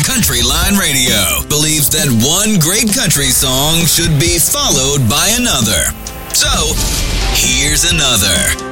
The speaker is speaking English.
Country Line Radio believes that one great country song should be followed by another. So, here's another.